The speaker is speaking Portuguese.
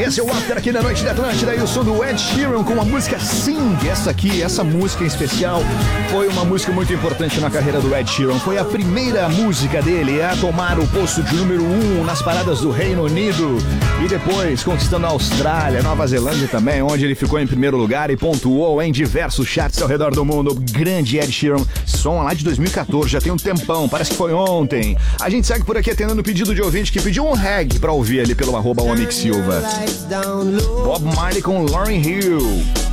Esse é o After aqui na Noite da Atlântida e o som do Ed Sheeran com a música Sing. Essa música em especial foi uma música muito importante na carreira do Ed Sheeran. Foi a primeira música dele a tomar o posto de número 1 nas paradas do Reino Unido e depois conquistando a Austrália, Nova Zelândia também, onde ele ficou em primeiro lugar e pontuou em diversos charts ao redor do mundo. Grande Ed Sheeran, som lá de 2014, já tem um tempão, parece que foi ontem. A gente segue por aqui atendendo o pedido de ouvinte que pediu um reggae pra ouvir ali pelo @Omix Silva. Bob Marley com Lauryn Hill.